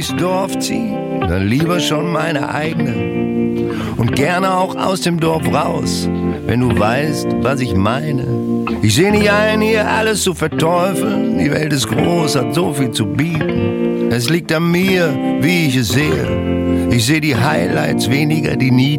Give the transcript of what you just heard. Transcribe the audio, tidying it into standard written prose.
ins Dorf ziehen, dann lieber schon meine eigene. Und gerne auch aus dem Dorf raus, wenn du weißt, was ich meine. Ich seh nicht ein, hier alles zu verteufeln. Die Welt ist groß, hat so viel zu bieten. Es liegt an mir, wie ich es sehe. Ich seh die Highlights, weniger die Nieten.